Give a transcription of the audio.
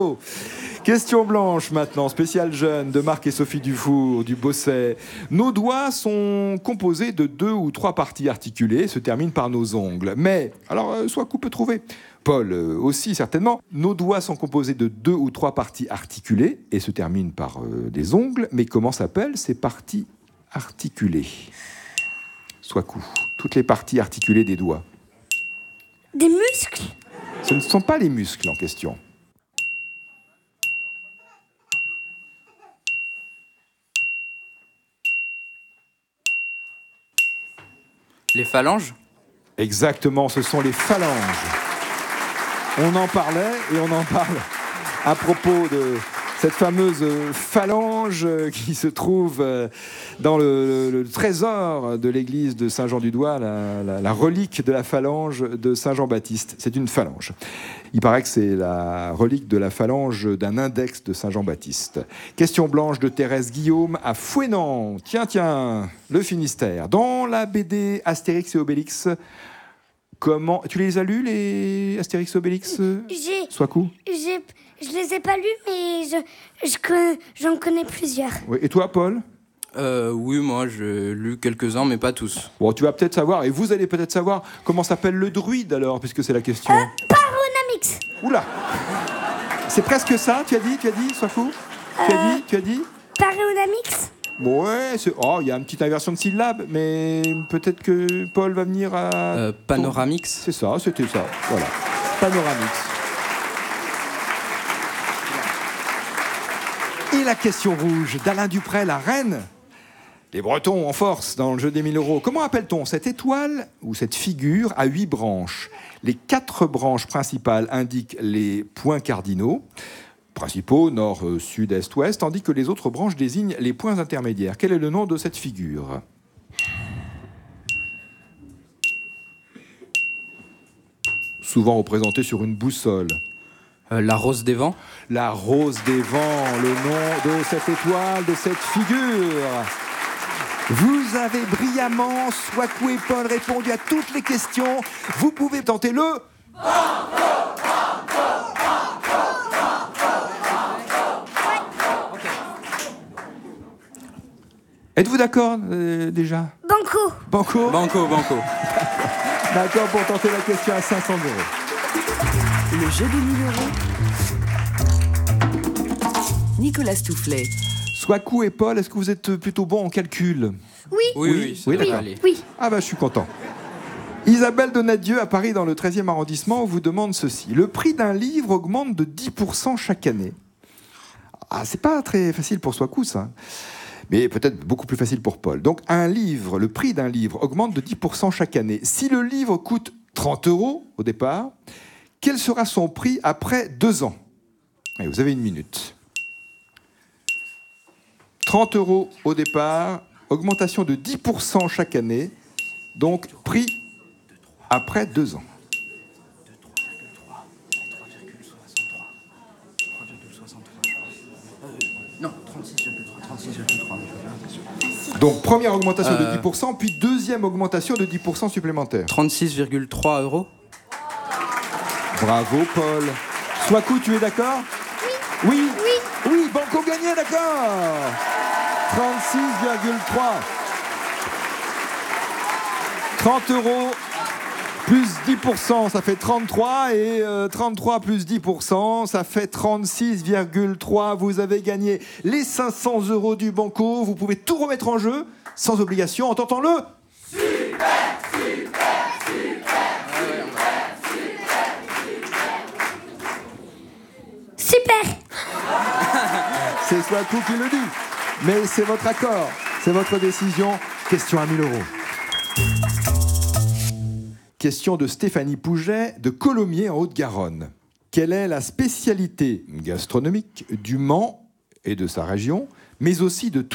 Question blanche maintenant, spécial jeune de Marc et Sophie Dufour du Bosset. Nos doigts sont composés de 2 ou 3 parties articulées, se terminent par nos ongles. Mais, alors, Swakou peut trouver. Paul aussi certainement. Nos doigts sont composés de 2 ou 3 parties articulées et se terminent par des ongles. Mais comment s'appellent ces parties articulées? Swakou, toutes les parties articulées des doigts. Des muscles? Ce ne sont pas les muscles en question. Les phalanges? Exactement, ce sont les phalanges. On en parlait et on en parle à propos de cette fameuse phalange qui se trouve dans le trésor de l'église de Saint-Jean-du-Doigt, la relique de la phalange de Saint-Jean-Baptiste. C'est une phalange. Il paraît que c'est la relique de la phalange d'un index de Saint-Jean-Baptiste. Question blanche de Thérèse Guillaume à Fouesnant. Tiens, le Finistère. Dans la BD Astérix et Obélix, comment... Tu les as lus, les Astérix et Obélix, Swakou? Je les ai pas lus, mais j'en connais plusieurs. Oui. Et toi, Paul? Oui, moi j'ai lu quelques-uns, mais pas tous. Bon, tu vas peut-être savoir, et vous allez peut-être savoir comment s'appelle le druide alors, puisque c'est la question. Paronamix. Oula! C'est presque ça, tu as dit, Swakou? Tu as dit? Paronamix. Ouais, il y a une petite inversion de syllabes, mais peut-être que Paul va venir à... Panoramix. C'est ça, c'était ça, voilà. Panoramix. Et la question rouge d'Alain Duprel à Rennes. Les Bretons en force dans le jeu des 1000 euros. Comment appelle-t-on cette étoile ou cette figure à 8 branches? Les 4 branches principales indiquent les points cardinaux principaux, nord, sud, est, ouest, tandis que les autres branches désignent les points intermédiaires. Quel est le nom de cette figure? Souvent représentée sur une boussole. La rose des vents? La rose des vents, le nom de cette étoile, de cette figure. Vous avez brillamment, Swakou et Paul, répondu à toutes les questions. Vous pouvez tenter le... Êtes-vous d'accord déjà? Banco. Banco? Banco. D'accord pour tenter la question à 500 euros. Le jeu des 1000 euros. Nicolas Stoufflet. Swakou et Paul, est-ce que vous êtes plutôt bons en calcul? Oui, ça devrait aller. Oui. Ah bah je suis content. Isabelle Donadieu à Paris dans le 13e arrondissement vous demande ceci. Le prix d'un livre augmente de 10% chaque année. Ah, c'est pas très facile pour Swakou ça. Mais peut-être beaucoup plus facile pour Paul. Donc le prix d'un livre augmente de 10% chaque année. Si le livre coûte 30 euros au départ, quel sera son prix après 2 ans? Allez, vous avez 1 minute. 30 euros au départ, augmentation de 10% chaque année, donc prix après 2 ans. Non, 36,3. Donc première augmentation de 10%, puis deuxième augmentation de 10% supplémentaire. 36,3 euros. Bravo Paul. Swakou, tu es d'accord? Oui. Oui, Banco gagné, d'accord. 36,3. 30 euros plus 10%, ça fait 33. Et 33 plus 10%, ça fait 36,3. Vous avez gagné les 500 euros du Banco. Vous pouvez tout remettre en jeu, sans obligation, en tentant le... Super. C'est Swakou qui le dit. Mais c'est votre accord, c'est votre décision. Question à 1000 euros. Question de Stéphanie Pouget de Colomiers en Haute-Garonne. Quelle est la spécialité gastronomique du Mans et de sa région, mais aussi de